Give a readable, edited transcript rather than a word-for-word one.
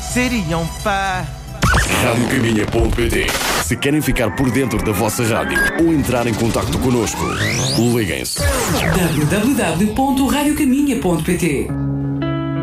seriam pá. Radiocaminha.pt. Se querem ficar por dentro da vossa rádio ou entrar em contacto connosco, liguem-se. www.radiocaminha.pt